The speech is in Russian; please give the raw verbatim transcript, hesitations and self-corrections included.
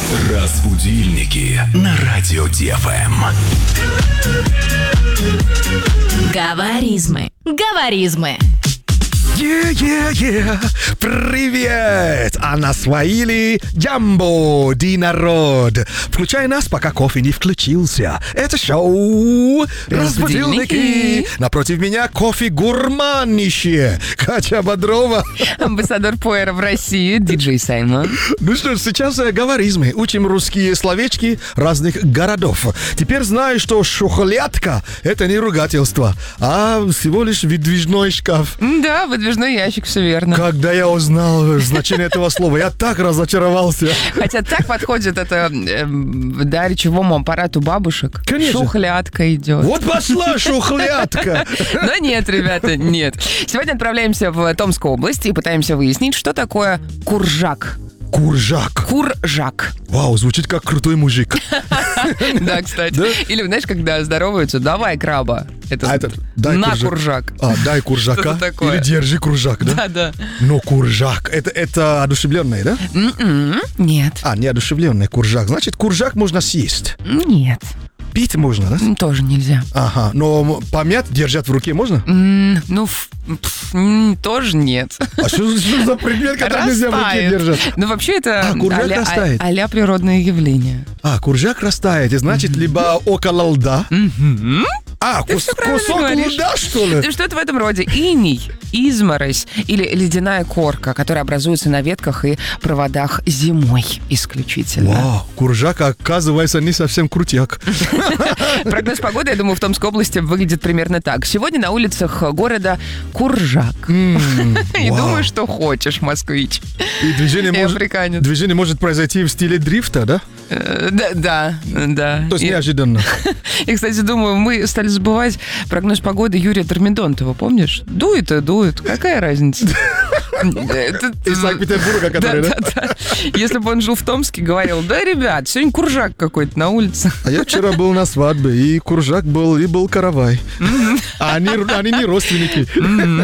Разбудильники на радио ДФМ. Говоризмы. Говоризмы. Е-е-е! Привет! А на Swahili Джамбо, ди народ. Включай нас, пока кофе не включился. Это шоу «Разбудильники». Напротив меня кофе гурманище. Катя Бодрова. Амбассадор Пуэра в России, диджей Саймон. Ну что ж, сейчас говоризмы. Учим русские словечки разных городов. Теперь знаю, что шухлядка — это не ругательство, а всего лишь выдвижной шкаф. Да, выдвижной ящик, все верно. Когда я узнал значение этого слова, я так разочаровался. Хотя так подходит это, э, да, речевому аппарату бабушек. Конечно. Шухлядка идет. Вот пошла шухлядка. Но нет, ребята, нет. Сегодня отправляемся в Томскую область и пытаемся выяснить, что такое куржак. Куржак. Куржак. Вау, звучит как крутой мужик. Да, кстати. Да? Или, знаешь, когда здороваются, давай краба. Это, А это дай на куржак. куржак. А, дай куржака. Что-то такое. Или держи куржак, да? Да, да. Но куржак, это, это одушевленное, да? М-м, Нет. А, не одушевленный куржак. Значит, куржак можно съесть. Нет. Пить можно, да? Тоже нельзя. Ага, но помять, держать в руке можно? М, Ну, ф- пф, м, тоже нет. А что, что за предмет, который нельзя в руке Растает. держать? Ну, вообще, это А, куржак а-ля, растает. а- а-ля природное явление. А, куржак растает, и значит, либо около льда. А, Ты кус- всё правильно кусок говоришь. льда, что ли? Ну, что-то в этом роде. Иней, изморозь или ледяная корка, которая образуется на ветках и проводах зимой исключительно. Вау, куржак, оказывается, не совсем крутяк. Прогноз погоды, я думаю, в Томской области выглядит примерно так. Сегодня на улицах города куржак. М, И вау. думай, что хочешь, москвич. И движение И может, африканец. движение может произойти в стиле дрифта, да? Э, Да, да, да. То есть И- неожиданно. И, кстати, думаю, мы стали забывать прогноз погоды Юрия Термидонтова, помнишь? Дует и дует, какая разница? Это- Из Санкт-Петербурга, который, да? Да, да, да. Если бы он жил в Томске, говорил, да, ребят, сегодня куржак какой-то на улице. А я вчера был на свадьбе, и куржак был, и был каравай. А они, они не родственники.